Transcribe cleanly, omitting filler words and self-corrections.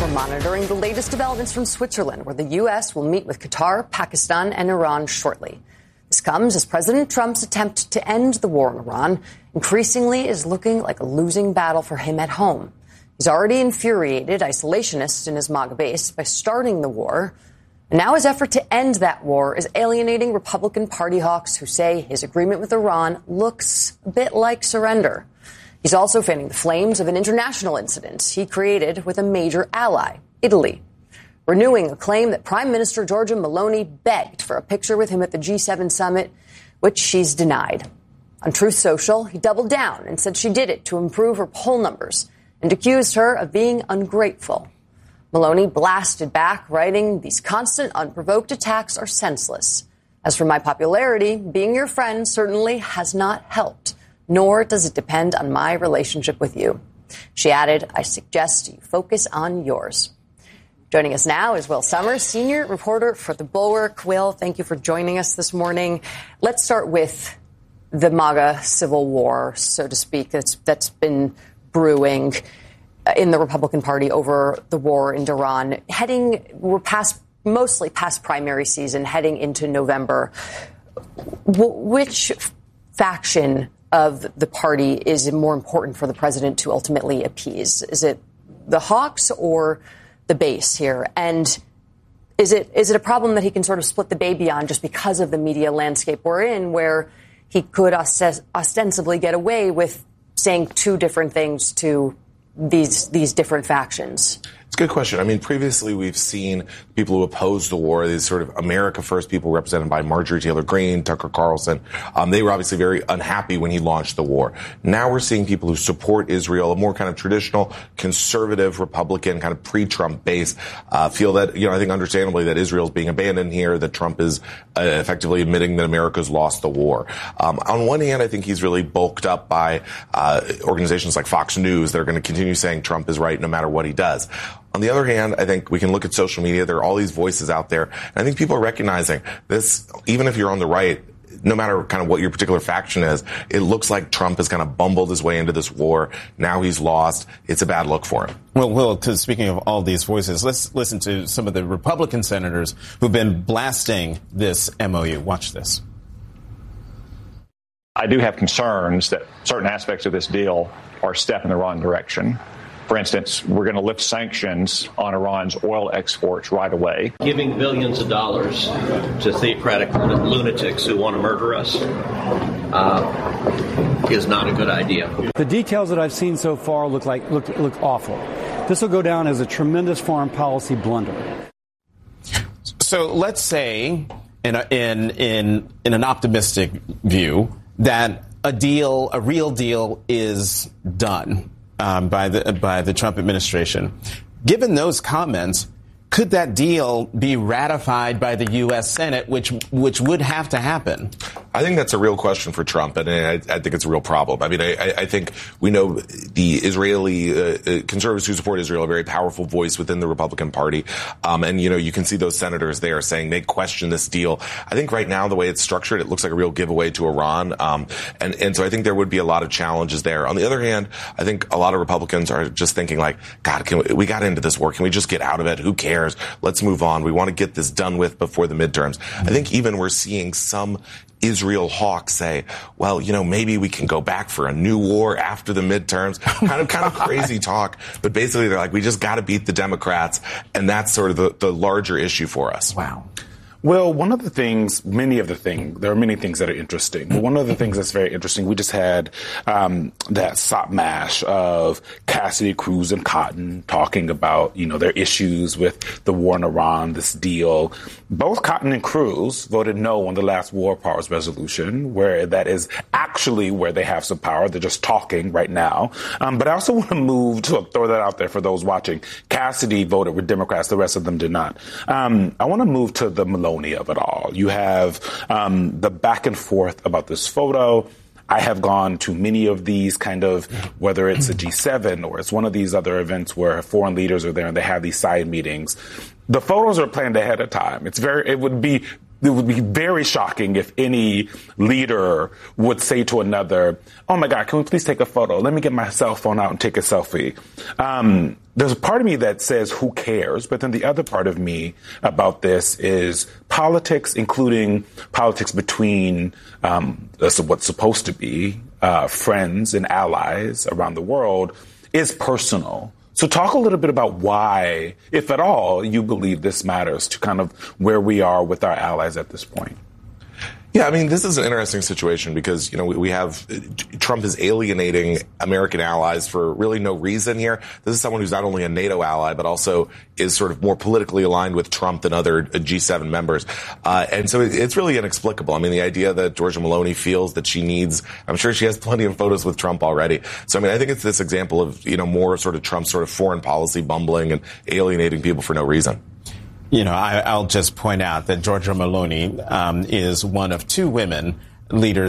monitoring the latest developments from Switzerland, where the U.S. will meet with Qatar, Pakistan, and Iran shortly. This comes as President Trump's attempt to end the war in Iran increasingly is looking like a losing battle for him at home. He's already infuriated isolationists in his MAGA base by starting the war. And now his effort to end that war is alienating Republican Party hawks who say his agreement with Iran looks a bit like surrender. He's also fanning the flames of an international incident he created with a major ally, Italy, renewing a claim that Prime Minister Giorgia Meloni begged for a picture with him at the G7 summit, which she's denied. On Truth Social, he doubled down and said she did it to improve her poll numbers and accused her of being ungrateful. Meloni blasted back, writing, "These constant, unprovoked attacks are senseless. As for my popularity, being your friend certainly has not helped, nor does it depend on my relationship with you." She added, "I suggest you focus on yours." Joining us now is Will Summers, senior reporter for The Bulwark. Will, thank you for joining us this morning. Let's start with the MAGA civil war, so to speak, that's been brewing in the Republican Party over the war in Iran. We're mostly past primary season, heading into November. Which faction of the party is more important for the president to ultimately appease? Is it the hawks or the base here? And is it a problem that he can sort of split the baby on just because of the media landscape we're in, where he could ostensibly get away with saying two different things to these different factions? It's a good question. I mean, previously we've seen people who oppose the war, these sort of America First people represented by Marjorie Taylor Greene, Tucker Carlson. They were obviously very unhappy when he launched the war. Now we're seeing people who support Israel, a more kind of traditional conservative Republican kind of pre-Trump base, feel that, I think understandably that Israel's being abandoned here, that Trump is effectively admitting that America's lost the war. On one hand, I think he's really bulked up by organizations like Fox News that are going to continue saying Trump is right no matter what he does. On the other hand, I think we can look at social media. There are all these voices out there. And I think people are recognizing this, even if you're on the right, no matter kind of what your particular faction is, it looks like Trump has kind of bumbled his way into this war. Now he's lost. It's a bad look for him. Well, Will, speaking of all these voices, let's listen to some of the Republican senators who've been blasting this MOU. Watch this. I do have concerns that certain aspects of this deal are a step in the wrong direction. For instance, we're going to lift sanctions on Iran's oil exports right away. Giving billions of dollars to theocratic lunatics who want to murder us is not a good idea. The details that I've seen so far look awful. This will go down as a tremendous foreign policy blunder. So let's say, in an optimistic view, that a real deal is done by the Trump administration. Given those comments, could that deal be ratified by the U.S. Senate, which would have to happen? I think that's a real question for Trump, and I think it's a real problem. I mean, I think we know the Israeli conservatives who support Israel are a very powerful voice within the Republican Party, and you can see those senators there saying they question this deal. I think right now the way it's structured, it looks like a real giveaway to Iran, and so I think there would be a lot of challenges there. On the other hand, I think a lot of Republicans are just thinking like, God, we got into this war. Can we just get out of it? Who cares? Let's move on. We want to get this done with before the midterms. I think even we're seeing some Israel hawks say, well, maybe we can go back for a new war after the midterms. Kind of crazy talk. But basically they're like, we just got to beat the Democrats. And that's sort of the larger issue for us. Wow. Well, there are many things that are interesting. But one of the things that's very interesting, we just had that sop mash of Cassidy, Cruz, and Cotton talking about, their issues with the war in Iran, this deal. Both Cotton and Cruz voted no on the last war powers resolution, where that is actually where they have some power. They're just talking right now. But I also want to throw that out there for those watching. Cassidy voted with Democrats. The rest of them did not. I want to move to the Meloni of it all. You have the back and forth about this photo. I have gone to many of these whether it's a G7 or it's one of these other events where foreign leaders are there and they have these side meetings. The photos are planned ahead of time. It would be it would be very shocking if any leader would say to another, oh my God, can we please take a photo? Let me get my cell phone out and take a selfie. There's a part of me that says, who cares? But then the other part of me about this is politics, including politics between what's supposed to be friends and allies around the world, is personal. So talk a little bit about why, if at all, you believe this matters to kind of where we are with our allies at this point. Yeah, I mean, this is an interesting situation because, we have Trump is alienating American allies for really no reason here. This is someone who's not only a NATO ally, but also is sort of more politically aligned with Trump than other G7 members. And so it's really inexplicable. I mean, the idea that Giorgia Meloni feels that she needs, I'm sure she has plenty of photos with Trump already. So, I mean, I think it's this example of, more sort of Trump's sort of foreign policy bumbling and alienating people for no reason. I'll just point out that Giorgia Meloni is one of two women leaders